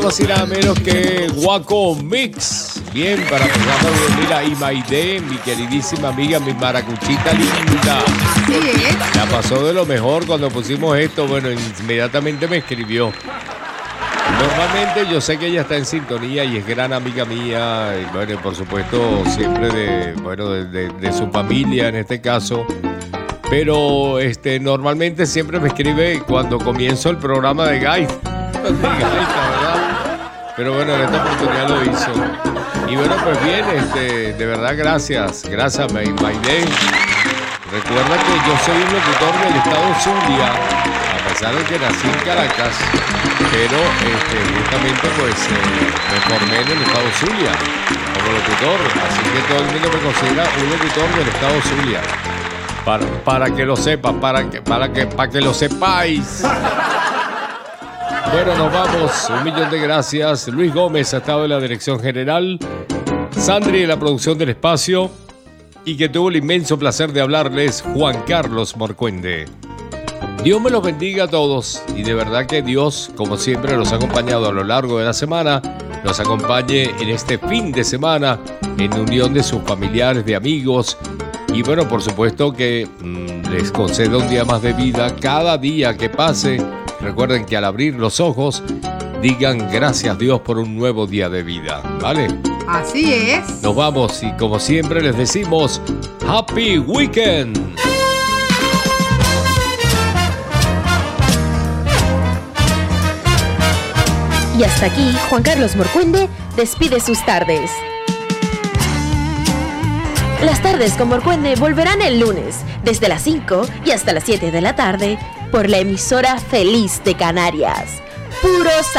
Más y nada menos que Guaco Mix. Bien, para empezar, mira, y Maide, mi queridísima amiga, mi maracuchita linda. Sí, ¿eh? La pasó de lo mejor cuando pusimos esto. Bueno, inmediatamente me escribió. Normalmente yo sé que ella está en sintonía y es gran amiga mía. Y bueno, por supuesto, siempre de su familia en este caso. Pero normalmente siempre me escribe cuando comienzo el programa de Gaita, ¿verdad? Pero bueno, en esta oportunidad lo hizo. Y bueno, pues bien, de verdad, gracias, Maide. Recuerda que yo soy un locutor del estado Zulia, a pesar de que nací en Caracas, pero justamente pues me formé en el estado Zulia como locutor, así que todo el mundo me considera un locutor del estado Zulia. Para que lo sepa, para que lo sepáis. Bueno, nos vamos. 1.000.000 de gracias. Luis Gómez ha estado en la dirección general, Sandri en la producción del espacio, y que tuvo el inmenso placer de hablarles, Juan Carlos Morcuende. Dios me los bendiga a todos, y de verdad que Dios, como siempre, los ha acompañado a lo largo de la semana, los acompañe en este fin de semana, en unión de sus familiares, de amigos. Y bueno, por supuesto que les conceda un día más de vida cada día que pase. Recuerden que al abrir los ojos, digan gracias Dios por un nuevo día de vida, ¿vale? Así es. Nos vamos y como siempre les decimos, Happy Weekend. Y hasta aquí, Juan Carlos Morcuende despide sus tardes. Las tardes con Morcuende volverán el lunes, desde las 5 y hasta las 7 de la tarde, por la emisora Feliz de Canarias. Puro